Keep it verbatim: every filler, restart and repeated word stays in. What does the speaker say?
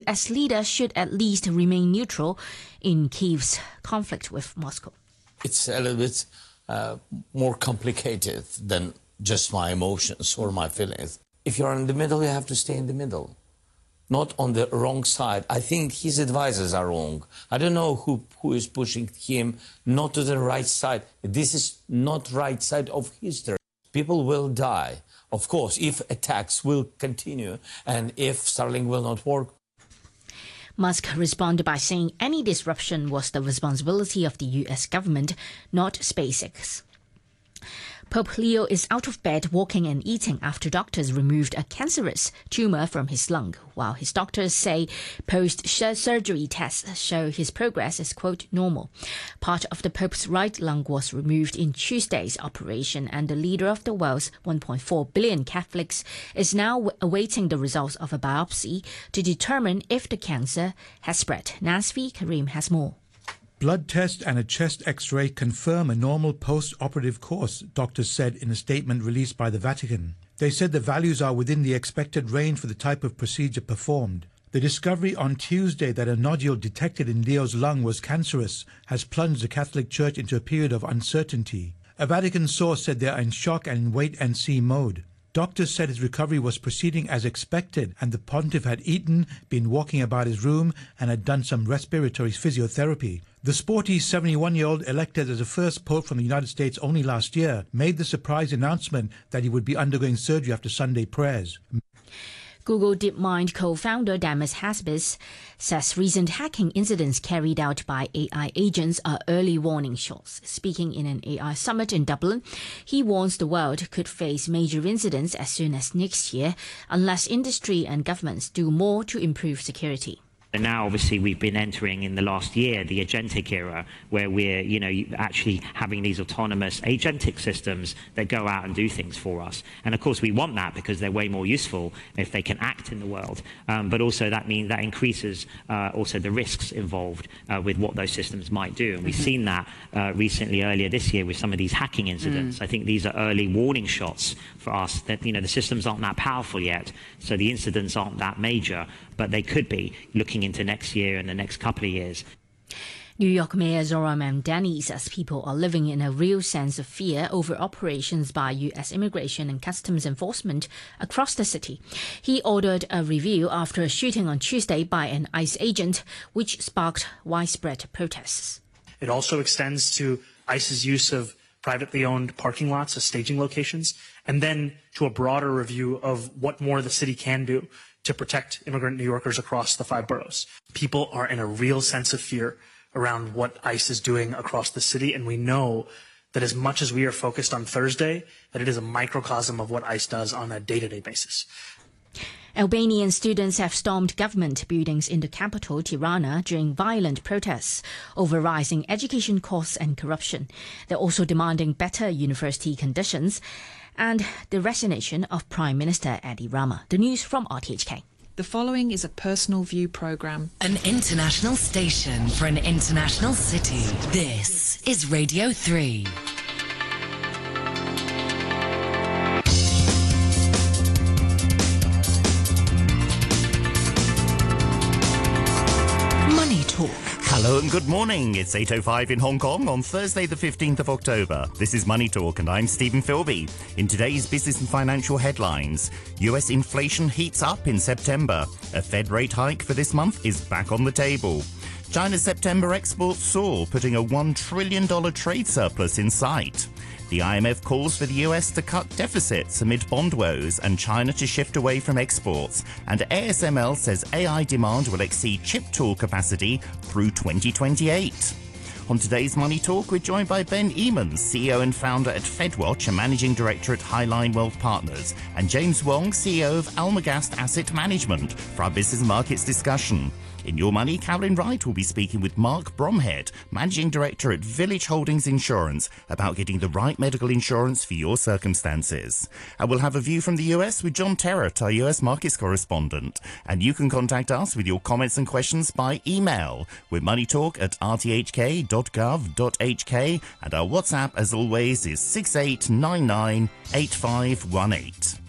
as leader should at least remain neutral in Kyiv's conflict with Moscow. It's a little bit uh, more complicated than just my emotions or my feelings. If you're in the middle, you have to stay in the middle, not on the wrong side. I think his advisors are wrong. I don't know who, who is pushing him not to the right side. This is not right side of history. People will die, of course, if attacks will continue and if Starlink will not work. Musk responded by saying any disruption was the responsibility of the U S government, not SpaceX. Pope Leo is out of bed walking and eating after doctors removed a cancerous tumour from his lung, while his doctors say post-surgery tests show his progress is, quote, normal. Part of the Pope's right lung was removed in Tuesday's operation, and the leader of the world's one point four billion Catholics is now awaiting the results of a biopsy to determine if the cancer has spread. Nasvi Karim has more. Blood test and a chest x-ray confirm a normal post-operative course, doctors said in a statement released by the Vatican. They said the values are within the expected range for the type of procedure performed. The discovery on Tuesday that a nodule detected in Leo's lung was cancerous has plunged the Catholic Church into a period of uncertainty. A Vatican source said they are in shock and in wait-and-see mode. Doctors said his recovery was proceeding as expected, and the pontiff had eaten, been walking about his room, and had done some respiratory physiotherapy. The sporty seventy-one-year-old, elected as the first pope from the United States only last year, made the surprise announcement that he would be undergoing surgery after Sunday prayers. Google DeepMind co-founder Demis Hassabis says recent hacking incidents carried out by A I agents are early warning shots. Speaking in an A I summit in Dublin, he warns the world could face major incidents as soon as next year unless industry and governments do more to improve security. And now, obviously, we've been entering in the last year the agentic era, where we're, you know, actually having these autonomous agentic systems that go out and do things for us. And of course, we want that because they're way more useful if they can act in the world. Um, but also, that means that increases uh, also the risks involved uh, with what those systems might do. And we've mm-hmm. seen that uh, recently, earlier this year, with some of these hacking incidents. Mm. I think these are early warning shots for us that, you know, the systems aren't that powerful yet, so the incidents aren't that major, but they could be looking into next year and the next couple of years. New York Mayor Zohran Mamdani says people are living in a real sense of fear over operations by U S Immigration and Customs Enforcement across the city. He ordered a review after a shooting on Tuesday by an ICE agent, which sparked widespread protests. It also extends to ICE's use of privately owned parking lots as staging locations, and then to a broader review of what more the city can do to protect immigrant New Yorkers across the five boroughs. People are in a real sense of fear around what ICE is doing across the city, and we know that as much as we are focused on Thursday, that it is a microcosm of what ICE does on a day-to-day basis. Albanian students have stormed government buildings in the capital, Tirana, during violent protests over rising education costs and corruption. They're also demanding better university conditions and the resignation of Prime Minister Edi Rama. The news from R T H K. The following is a personal view programme. An international station for an international city. This is Radio three. Money Talk. Hello and good morning. It's eight oh five in Hong Kong on Thursday the fifteenth of October. This is Money Talk and I'm Stephen Philby. In today's business and financial headlines, U S inflation heats up in September. A Fed rate hike for this month is back on the table. China's September exports soar, putting a one trillion dollars trade surplus in sight. The I M F calls for the U S to cut deficits amid bond woes and China to shift away from exports. And A S M L says A I demand will exceed chip tool capacity through twenty twenty-eight. On today's Money Talk, we're joined by Ben Eamons, C E O and founder at FedWatch and managing director at Highline Wealth Partners, and James Wong, C E O of Almagast Asset Management, for our business markets discussion. In Your Money, Carolyn Wright will be speaking with Mark Bromhead, Managing Director at Village Holdings Insurance, about getting the right medical insurance for your circumstances. And we'll have a view from the U S with John Terrett, our U S markets correspondent. And you can contact us with your comments and questions by email with moneytalk at r t h k dot gov dot h k. And our WhatsApp, as always, is six eight nine nine eight five one eight.